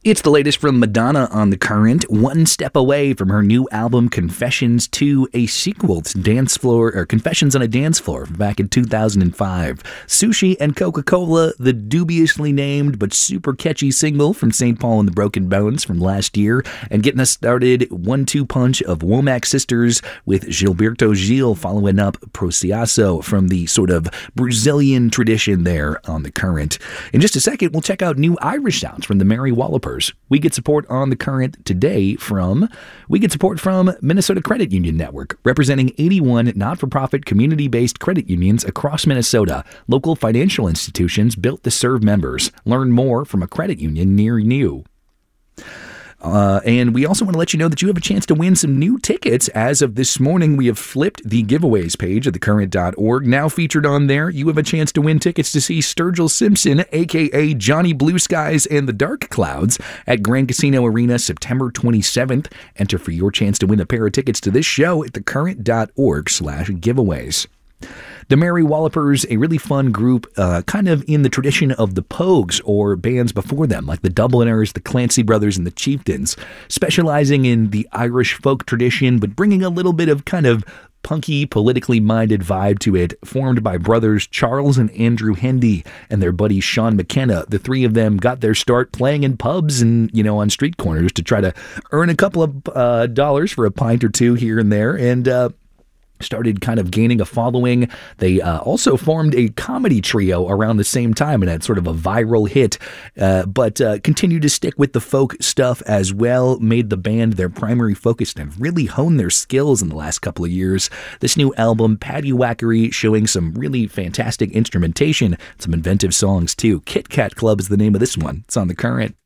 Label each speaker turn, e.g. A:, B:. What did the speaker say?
A: It's the latest from Madonna on The Current, one step away from her new album Confessions to a sequel to Confessions on a Dance Floor back in 2005. Sushi and Coca-Cola, the dubiously named but super catchy single from St. Paul and the Broken Bones from last year, and getting us started, 1-2 punch of Womack Sisters with Gilberto Gil following up Processo from the sort of Brazilian tradition there on The Current. In just a second, we'll check out new Irish sounds from the Mary Wallopers. We get support on The Current today from Minnesota Credit Union Network, representing 81 not-for-profit community-based credit unions across Minnesota. Local financial institutions built to serve members. Learn more from a credit union near you. And we also want to let you know that you have a chance to win some new tickets. As of this morning, we have flipped the giveaways page at thecurrent.org. Now featured on there, you have a chance to win tickets to see Sturgill Simpson, a.k.a. Johnny Blue Skies and the Dark Clouds, at Grand Casino Arena September 27th. Enter for your chance to win a pair of tickets to this show at thecurrent.org/giveaways. The Mary Wallopers, a really fun group, kind of in the tradition of the Pogues or bands before them, like the Dubliners, the Clancy Brothers, and the Chieftains, specializing in the Irish folk tradition, but bringing a little bit of kind of punky, politically minded vibe to it. Formed by brothers Charles and Andrew Hendy and their buddy Sean McKenna. The three of them got their start playing in pubs and, on street corners to try to earn a couple of dollars for a pint or two here and there, and started kind of gaining a following. They also formed a comedy trio around the same time and had sort of a viral hit, but continued to stick with the folk stuff as well, made the band their primary focus and really honed their skills in the last couple of years. This new album, Paddywhackery, showing some really fantastic instrumentation, some inventive songs too. Kit Kat Club is the name of this one. It's on The Current.